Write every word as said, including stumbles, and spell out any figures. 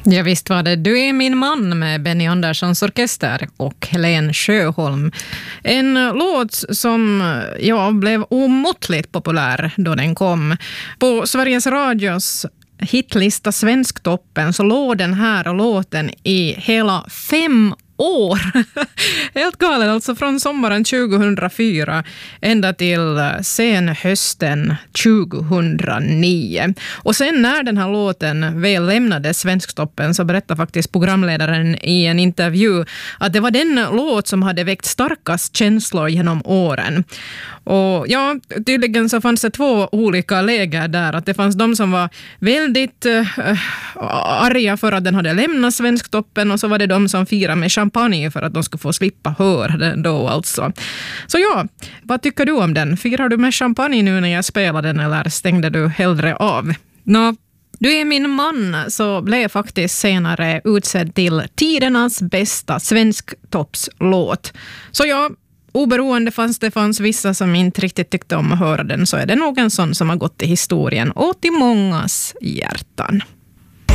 Ja, visst var det Du är min man med Benny Anderssons orkester och Helen Sjöholm. En låt som ja, blev omåttligt populär då den kom. På Sveriges Radios hitlista Svensktoppen så låg den här låten i hela fem år. Helt galet, alltså från sommaren tjugohundrafyra ända till sen hösten tjugohundranio. Och sen när den här låten väl lämnade Svensktoppen så berättade faktiskt programledaren i en intervju att det var den låt som hade väckt starkast känslor genom åren. Och ja, tydligen så fanns det två olika läger där. Att det fanns de som var väldigt äh, arga för att den hade lämnat Svensktoppen, och så var det de som firade med champagne för att de skulle få slippa höra den då alltså. Så ja, vad tycker du om den? Firar du med champagne nu när jag spelar den, eller stängde du hellre av? Nå, Du är min man så blev faktiskt senare utsedd till tidernas bästa svensktoppslåt. Så ja, oberoende fanns det fanns vissa som inte riktigt tyckte om att höra den, så är det nog en sån som har gått till historien och till mångas hjärtan.